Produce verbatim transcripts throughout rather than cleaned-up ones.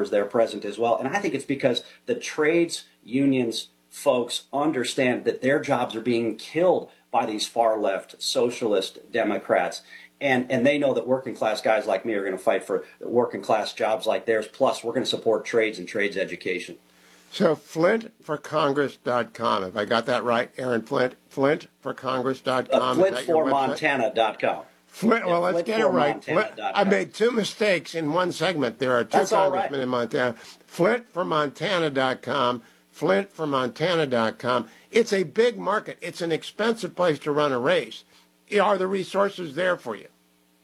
members there present as well. And I think it's because the trades unions folks understand that their jobs are being killed by these far left socialist Democrats. And, and they know that working class guys like me are going to fight for working class jobs like theirs. Plus, we're going to support trades and trades education. So flint for congress dot com, if I got that right, Aaron Flint, flint for congress dot com. Uh, flint for montana dot com. Flint, well, yeah, let's get it right. Flint, I made two mistakes in one segment. There are two That's congressmen right. in Montana. flint for montana dot com, flint for montana dot com. It's a big market. It's an expensive place to run a race. Are the resources there for you?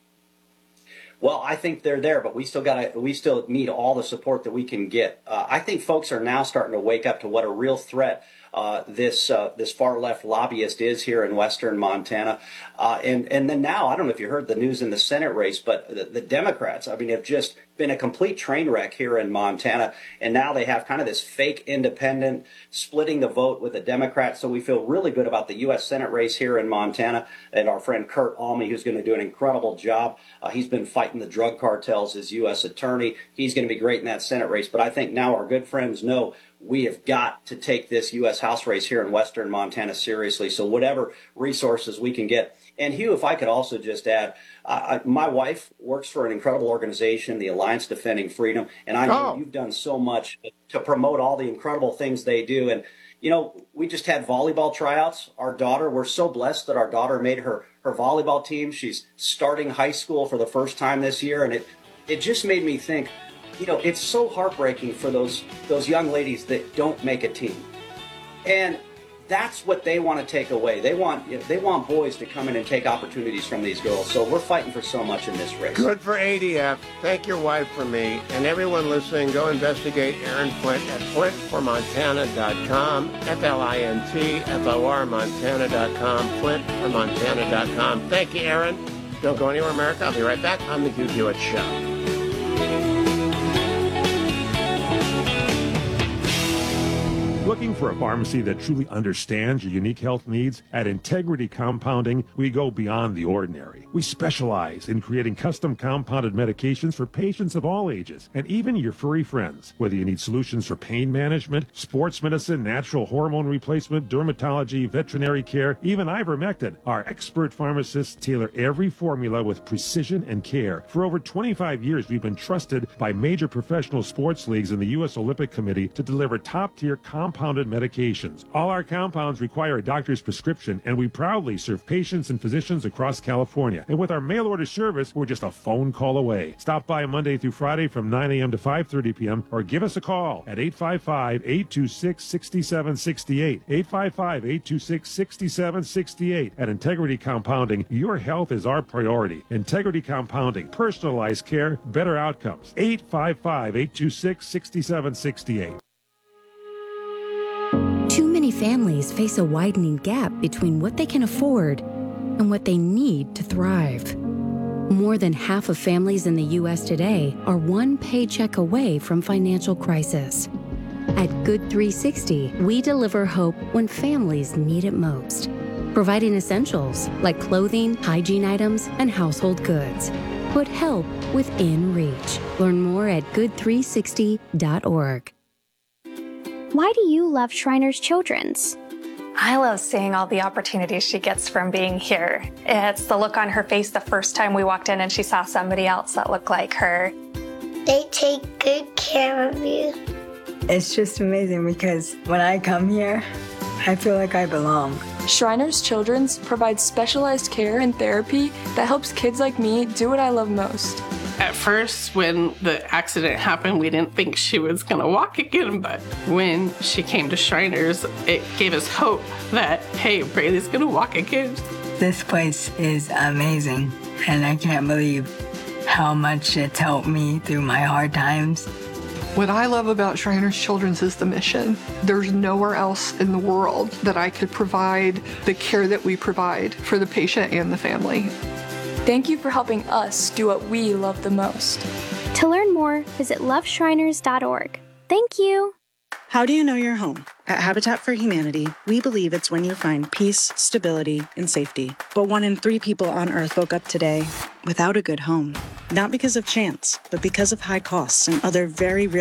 Well, I think they're there, but we still got to. We still need all the support that we can get. Uh, I think folks are now starting to wake up to what a real threat uh, this uh, this far left lobbyist is here in Western Montana, uh, and and then now I don't know if you heard the news in the Senate race, but the, the Democrats, I mean, have just been a complete train wreck here in Montana, and now they have kind of this fake independent splitting the vote with the Democrats. So we feel really good about the U S Senate race here in Montana, and our friend Kurt Alme, who's going to do an incredible job. Uh, he's been fighting the drug cartels as U S attorney. He's going to be great in that Senate race. But I think now our good friends know we have got to take this U S House race here in Western Montana seriously. So whatever resources we can get. And Hugh, if I could also just add, uh, my wife works for an incredible organization, the Alliance Defending Freedom, and I know oh. you've done so much to promote all the incredible things they do. And, you know, we just had volleyball tryouts. Our daughter, we're so blessed that our daughter made her, her volleyball team. She's starting high school for the first time this year, and it, it just made me think, you know, it's so heartbreaking for those those young ladies that don't make a team. And that's what they want to take away. They want you know, they want boys to come in and take opportunities from these girls. So we're fighting for so much in this race. Good for A D F. Thank your wife for me. And everyone listening, go investigate Aaron Flint at flint for montana dot com, F L I N T F O R Montana dot com, flint for montana dot com. Thank you, Aaron. Don't go anywhere, America. I'll be right back on The Hugh Hewitt Show. Looking for a pharmacy that truly understands your unique health needs? At Integrity Compounding, we go beyond the ordinary. We specialize in creating custom compounded medications for patients of all ages, and even your furry friends. Whether you need solutions for pain management, sports medicine, natural hormone replacement, dermatology, veterinary care, even ivermectin, our expert pharmacists tailor every formula with precision and care. For over twenty-five years, we've been trusted by major professional sports leagues and the U S Olympic Committee to deliver top-tier compounded compounded medications. All our compounds require a doctor's prescription, and we proudly serve patients and physicians across California. And with our mail order service, we're just a phone call away. Stop by Monday through Friday from nine a.m. to five thirty p.m. or give us a call at eight five five, eight two six, six seven six eight. eight five five, eight two six, six seven six eight. At Integrity Compounding, your health is our priority. Integrity Compounding, personalized care, better outcomes. eight five five, eight two six, six seven six eight. Too many families face a widening gap between what they can afford and what they need to thrive. More than half of families in the U S today are one paycheck away from financial crisis. At Good three sixty, we deliver hope when families need it most, providing essentials like clothing, hygiene items, and household goods. Put help within reach. Learn more at good three sixty dot org. Why do you love Shriners Children's? I love seeing all the opportunities she gets from being here. It's the look on her face the first time we walked in and she saw somebody else that looked like her. They take good care of you. It's just amazing because when I come here, I feel like I belong. Shriners Children's provides specialized care and therapy that helps kids like me do what I love most. At first, when the accident happened, we didn't think she was going to walk again, but when she came to Shriners, it gave us hope that, hey, Braylee's going to walk again. This place is amazing, and I can't believe how much it's helped me through my hard times. What I love about Shriners Children's is the mission. There's nowhere else in the world that I could provide the care that we provide for the patient and the family. Thank you for helping us do what we love the most. To learn more, visit love shriners dot org. Thank you. How do you know you're home? At Habitat for Humanity, we believe it's when you find peace, stability, and safety. But one in three people on Earth woke up today without a good home. Not because of chance, but because of high costs and other very real